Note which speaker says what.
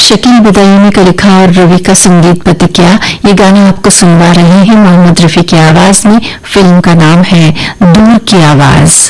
Speaker 1: शकील बदायूनी का लिखा और रवि का संगीत प्रतिक्रिया। ये गाना आपको सुनवा रहे हैं मोहम्मद रफी की आवाज में। फिल्म का नाम है दूर की आवाज।